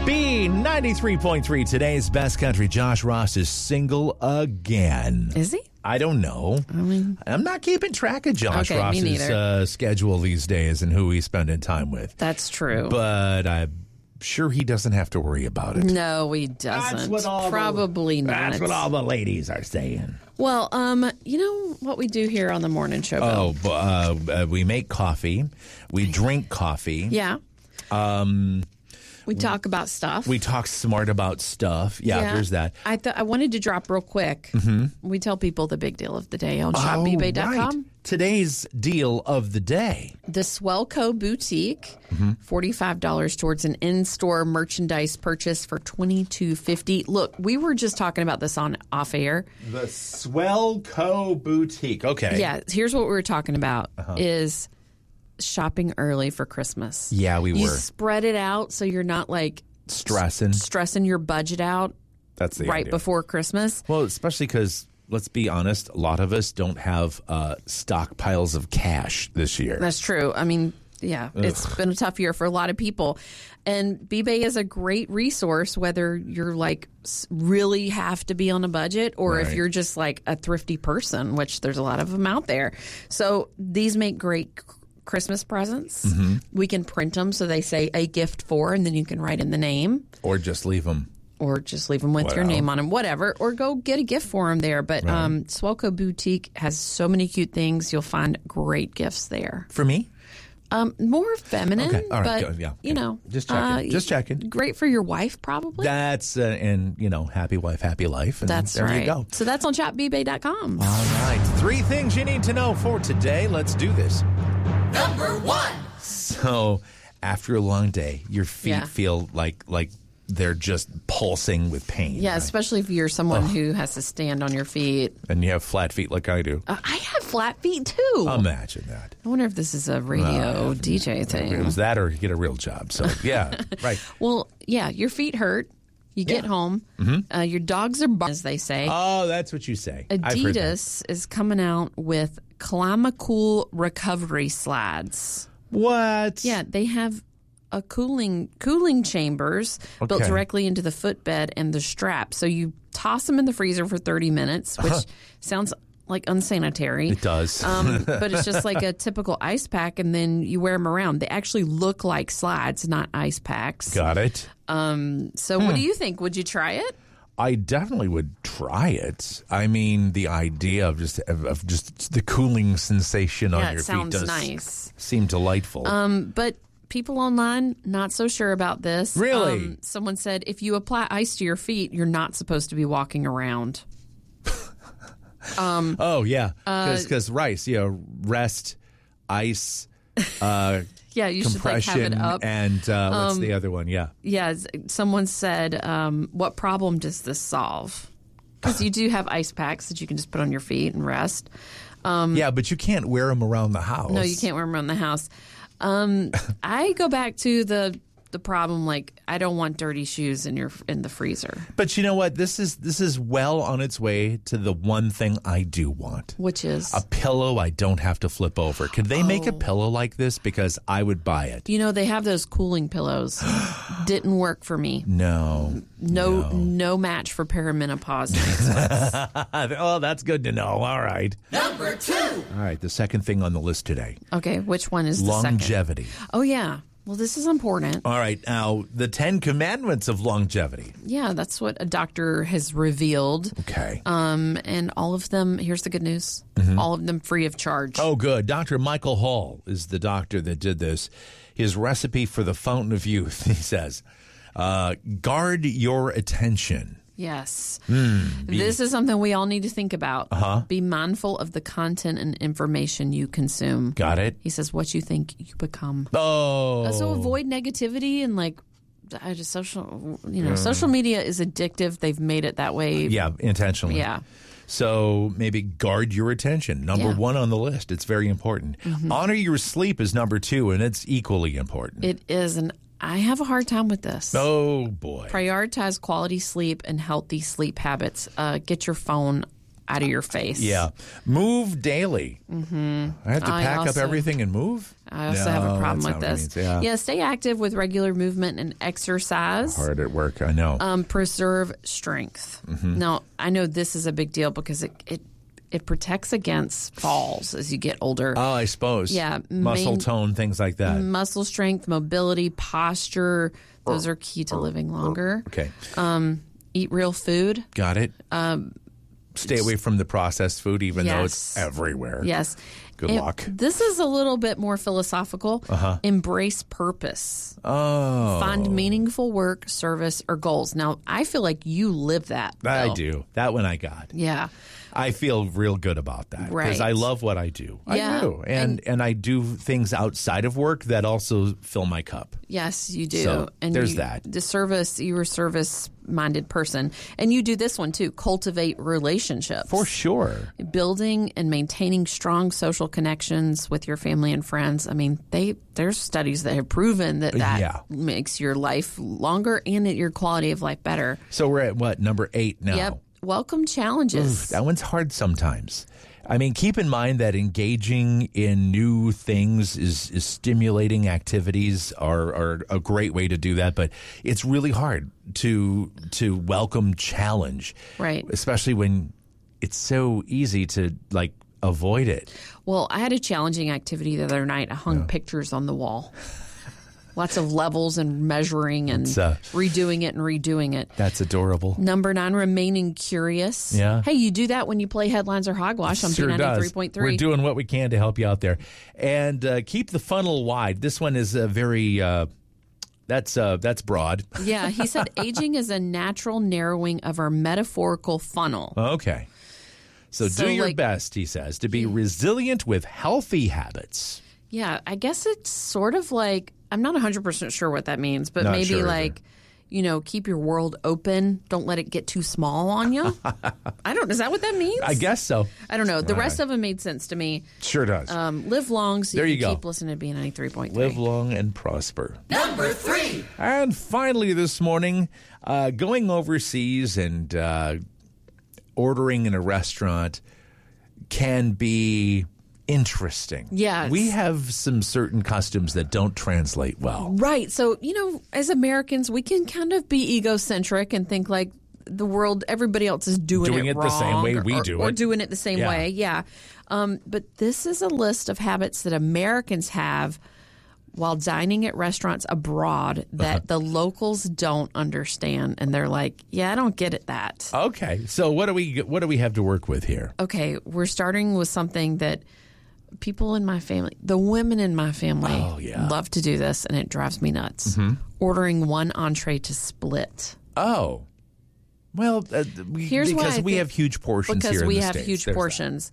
B93.3, today's best country. Josh Ross is single again. Is he? I don't know. I'm not keeping track of Josh Okay, me Ross's schedule these days and who he's spending time with. That's true. But I'm sure he doesn't have to worry about it. No, he doesn't. Probably not. That's what all the ladies are saying. Well, you know what we do here on the morning show, Bill? We make coffee. We drink coffee. Yeah. We talk about stuff. We talk smart about stuff. Yeah, there's that. I wanted to drop real quick. Mm-hmm. We tell people the big deal of the day on shopbebay.com. Right. Today's deal of the day. The Swellco Boutique, $45 towards an in-store merchandise purchase for $22.50. Look, we were just talking about this on off air. The Swellco Boutique. Okay. Yeah, here's what we were talking about is shopping early for Christmas. Yeah, we were. You spread it out so you're not like stressing your budget out. That's the right idea. Before Christmas. Well, especially because, let's be honest, a lot of us don't have stockpiles of cash this year. That's true. I mean, yeah, it's been a tough year for a lot of people. And B-Bay is a great resource, whether you're like really have to be on a budget or if you're just like a thrifty person, which there's a lot of them out there. So these make great Christmas presents. We can print them so they say a gift for, and then you can write in the name. Or just leave them. With your name on them, whatever. Or go get a gift for them there. But Swellco Boutique has so many cute things. You'll find great gifts there. For me? More feminine, okay. All right. but, yeah. you know. Just checking. Just checking. Great for your wife, probably. That's, and, you know, happy wife, happy life. And that's there right. you go. So that's on shopbebay.com. All right. 3 things you need to know for today. Let's do this. Number 1. So, after a long day, your feet feel like they're just pulsing with pain. Yeah, right? especially if you're someone who has to stand on your feet. And you have flat feet like I do. I have flat feet, too. Imagine that. I wonder if this is a radio DJ thing. It was that or get a real job. So, yeah, right. Well, yeah, your feet hurt. You get home. Your dogs are barking, as they say. Oh, that's what you say. Adidas is coming out with Climacool recovery slides. What? Yeah, they have a cooling chambers built directly into the footbed and the strap. So you toss them in the freezer for 30 minutes, which sounds like unsanitary. It does. But it's just like a typical ice pack, and then you wear them around. They actually look like slides, not ice packs. Got it. So what do you think? Would you try it? I definitely would try it. I mean, the idea of just the cooling sensation on your feet does nice. Seem delightful. But people online not so sure about this. Really? Someone said if you apply ice to your feet, you're not supposed to be walking around. Oh yeah, because rice, rest, ice. Yeah, you should like have it up. And what's the other one? Yeah. Yeah, someone said, what problem does this solve? Because you do have ice packs that you can just put on your feet and rest. Yeah, but you can't wear them around the house. No, you can't wear them around the house. I go back to the problem, like I don't want dirty shoes in the freezer. But you know what? This is well on its way to the one thing I do want. Which is? A pillow I don't have to flip over. Could they make a pillow like this? Because I would buy it. You know, they have those cooling pillows. Didn't work for me. No match for perimenopause. Oh, that's good to know. All right. Number 2. All right, the second thing on the list today. Okay, which one is the second? Longevity. Oh, yeah. Well, this is important. All right. Now, the 10 commandments of longevity. Yeah, that's what a doctor has revealed. Okay. And all of them, here's the good news, all of them free of charge. Oh, good. Dr. Michael Hall is the doctor that did this. His recipe for the fountain of youth, he says, guard your attention. Yes. This is something we all need to think about. Be mindful of the content and information you consume. Got it. He says, what you think you become. Oh. So avoid negativity and social media is addictive. They've made it that way. Yeah, intentionally. Yeah. So maybe guard your attention. Number 1 on the list. It's very important. Honor your sleep is number 2, and it's equally important. It is, and I have a hard time with this. Oh, boy. Prioritize quality sleep and healthy sleep habits. Get your phone out of your face. Yeah. Move daily. I have to pack up everything and move? I also have a problem with this. Yeah, stay active with regular movement and exercise. Hard at work, I know. Preserve strength. Now, I know this is a big deal because it protects against falls as you get older. Oh, I suppose. Yeah. Muscle tone, things like that. Muscle strength, mobility, posture, those are key to living longer. Okay. Eat real food. Got it. Stay away from the processed food, even though it's everywhere. Yes. Good luck. This is a little bit more philosophical. Embrace purpose. Oh. Find meaningful work, service, or goals. Now, I feel like you live that, Bill. I do. That one I got. Yeah. I feel real good about that because I love what I do. Yeah. I do. And I do things outside of work that also fill my cup. Yes, you do. So and there's that. You're a service-minded person. And you do this one, too. Cultivate relationships. For sure. Building and maintaining strong social connections with your family and friends. I mean, there's studies that have proven that makes your life longer and your quality of life better. So we're at what, number 8 now? Yep. Welcome challenges. Oof, that one's hard sometimes. I mean, keep in mind that engaging in new things is stimulating activities are a great way to do that, but it's really hard to welcome challenge. Right. Especially when it's so easy to avoid it. Well, I had a challenging activity the other night. I hung pictures on the wall. Lots of levels and measuring and redoing it. That's adorable. Number 9, remaining curious. Yeah. Hey, you do that when you play Headlines or Hogwash on B93.3. We're doing what we can to help you out there. And keep the funnel wide. This one is very, that's broad. Yeah, he said aging is a natural narrowing of our metaphorical funnel. Okay. So do your best, he says, to be resilient with healthy habits. Yeah, I guess it's sort of like, I'm not 100% sure what that means, but maybe sure keep your world open. Don't let it get too small on you. Is that what that means? I guess so. I don't know. The rest of them made sense to me. Sure does. Live long so there you can can keep listening to B93.3. Live long and prosper. Number 3. And finally this morning, going overseas and ordering in a restaurant can be interesting. Yes. We have some certain customs that don't translate well. Right. So, as Americans, we can kind of be egocentric and think like the world, everybody else is doing it wrong, the same way we do it. Or doing it the same way. Yeah. But this is a list of habits that Americans have while dining at restaurants abroad that the locals don't understand. And they're like, yeah, I don't get it that. Okay. So what do we have to work with here? Okay. We're starting with something that people in my family, the women in my family love to do this, and it drives me nuts. Ordering one entree to split. Oh. Well, Here's because we have huge portions here in the States. Because we have huge portions.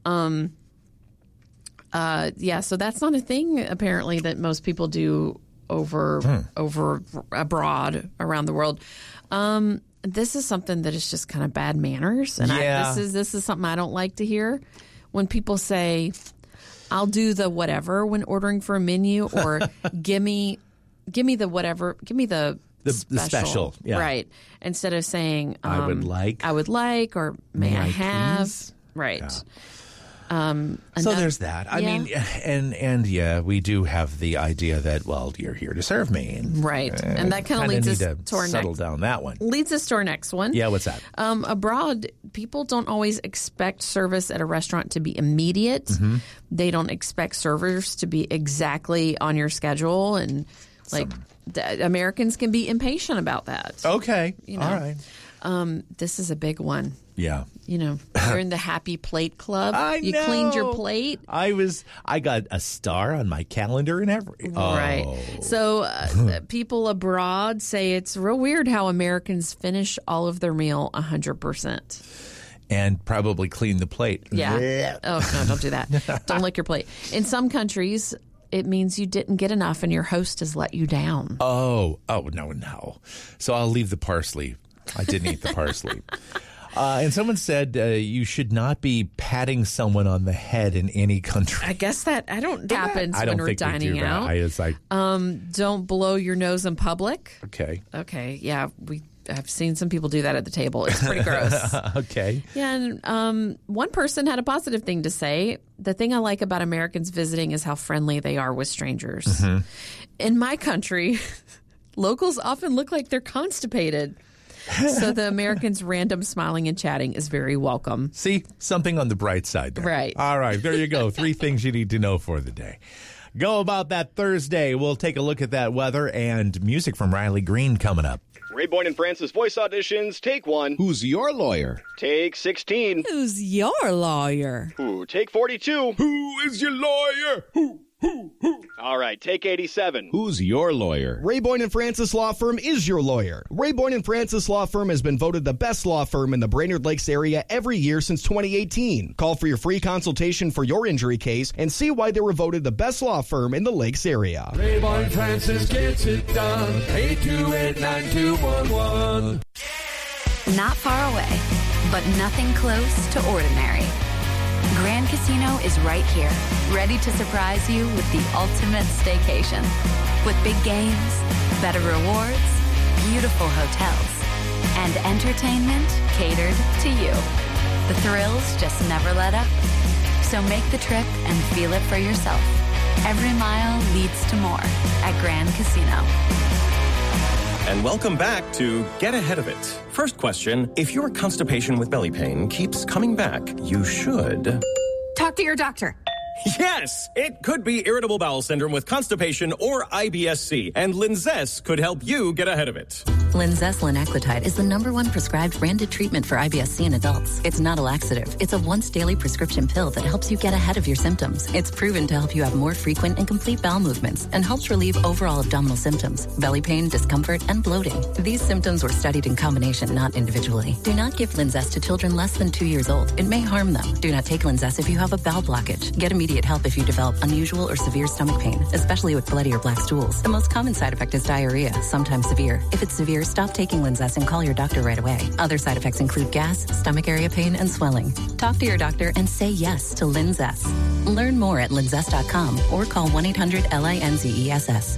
So that's not a thing, apparently, that most people do over abroad around the world. This is something that is just kind of bad manners. And this is something I don't like to hear. When people say, I'll do the whatever when ordering for a menu, or give me the whatever, give me the special. Yeah. Right. Instead of saying, I would like, or may I have. Please? Right. Yeah. So there's that. I mean, and we do have the idea that, well, you're here to serve me. Right. And that kind of leads us to our settle down that one. Leads us to our next one. Yeah, what's that? Abroad, people don't always expect service at a restaurant to be immediate. They don't expect servers to be exactly on your schedule. And Americans can be impatient about that. Okay. All right. This is a big one. Yeah. You're in the happy plate club. You know. cleaned your plate. I got a star on my calendar and everything. Right. Oh. So people abroad say it's real weird how Americans finish all of their meal 100%. And probably clean the plate. Yeah. Oh, no, don't do that. Don't lick your plate. In some countries, it means you didn't get enough and your host has let you down. Oh, no. So I'll leave the parsley. I didn't eat the parsley. And someone said you should not be patting someone on the head in any country. I guess that happens when we're dining out. It's like, don't blow your nose in public. okay. Okay, yeah, I've seen some people do that at the table. It's pretty gross. Okay. Yeah, and one person had a positive thing to say. The thing I like about Americans visiting is how friendly they are with strangers. Mm-hmm. In my country, locals often look like they're constipated. So the Americans' random smiling and chatting is very welcome. See, something on the bright side there. Right. All right, there you go. 3 things you need to know for the day. Go about that Thursday. We'll take a look at that weather and music from Riley Green coming up. Ray Boyne and Francis voice auditions, take 1. Who's your lawyer? Take 16. Who's your lawyer? Ooh, take 42. Who is your lawyer? Who? All right, take 87. Who's your lawyer? Ray Boyne and Francis Law Firm is your lawyer. Ray Boyne and Francis Law Firm has been voted the best law firm in the Brainerd Lakes area every year since 2018. Call for your free consultation for your injury case and see why they were voted the best law firm in the Lakes area. Ray Boyne Francis gets it done. 828-9211. Not far away, but nothing close to ordinary. Grand Casino is right here, ready to surprise you with the ultimate staycation. With big games, better rewards, beautiful hotels, and entertainment catered to you. The thrills just never let up. So make the trip and feel it for yourself. Every mile leads to more at Grand Casino. And welcome back to Get Ahead of It. First question, if your constipation with belly pain keeps coming back, you should... Talk to your doctor. Yes, it could be irritable bowel syndrome with constipation or IBS-C, and Linzess could help you get ahead of it. Linzess linaclotide is the #1 prescribed branded treatment for IBS-C in adults. It's not a laxative. It's a once daily prescription pill that helps you get ahead of your symptoms. It's proven to help you have more frequent and complete bowel movements and helps relieve overall abdominal symptoms, belly pain, discomfort, and bloating. These symptoms were studied in combination, not individually. Do not give Linzess to children less than 2 years old. It may harm them. Do not take Linzess if you have a bowel blockage. Get immediate help if you develop unusual or severe stomach pain, especially with bloody or black stools. The most common side effect is diarrhea, sometimes severe. If it's severe, stop taking Linzess and call your doctor right away. Other side effects include gas, stomach area pain, and swelling. Talk to your doctor and say yes to Linzess. Learn more at linzess.com or call 1-800-LINZESS.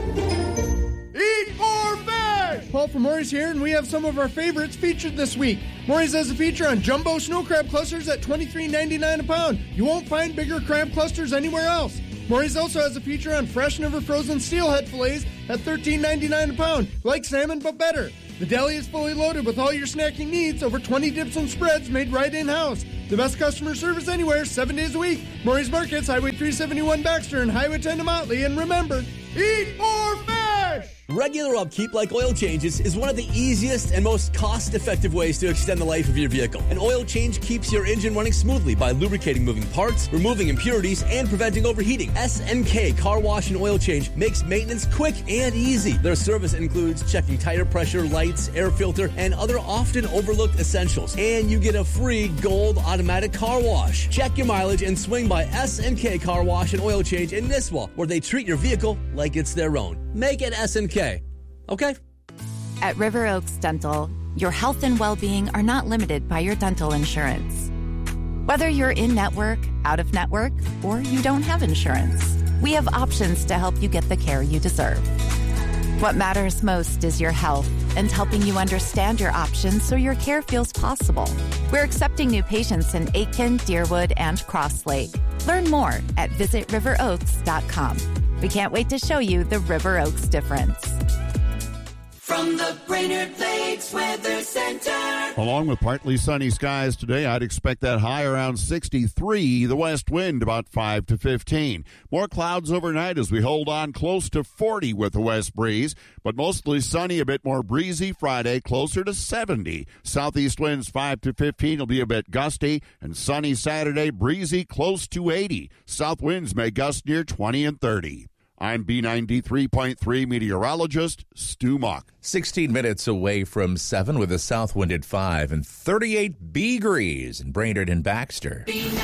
Eat more fish! Paul from Maury's here, and we have some of our favorites featured this week. Maury's has a feature on jumbo snow crab clusters at $23.99 a pound. You won't find bigger crab clusters anywhere else. Maury's also has a feature on fresh, never frozen steelhead fillets at $13.99 a pound. Like salmon, but better. The deli is fully loaded with all your snacking needs. Over 20 dips and spreads made right in-house. The best customer service anywhere, 7 days a week. Maury's Markets, Highway 371 Baxter and Highway 10 to Motley. And remember, eat more fish! Regular upkeep like oil changes is one of the easiest and most cost-effective ways to extend the life of your vehicle. An oil change keeps your engine running smoothly by lubricating moving parts, removing impurities, and preventing overheating. S&K Car Wash and Oil Change makes maintenance quick and easy. Their service includes checking tire pressure, lights, air filter, and other often overlooked essentials. And you get a free gold automatic car wash. Check your mileage and swing by S&K Car Wash and Oil Change in Nisswa, where they treat your vehicle like it's their own. Make it S&K. Okay? At River Oaks Dental, your health and well-being are not limited by your dental insurance. Whether you're in-network, out-of-network, or you don't have insurance, we have options to help you get the care you deserve. What matters most is your health and helping you understand your options so your care feels possible. We're accepting new patients in Aitkin, Deerwood, and Cross Lake. Learn more at visitriveroaks.com. We can't wait to show you the River Oaks difference. From the Brainerd Lakes Weather Center. Along with partly sunny skies today, I'd expect that high around 63, the west wind about 5 to 15. More clouds overnight as we hold on close to 40 with the west breeze, but mostly sunny, a bit more breezy Friday, closer to 70. Southeast winds 5 to 15 will be a bit gusty, and sunny Saturday, breezy close to 80. South winds may gust near 20 and 30. I'm B93.3 meteorologist Stu Mock. 16 minutes away from 7 with a south wind at 5 and 38 degrees in Brainerd and Baxter.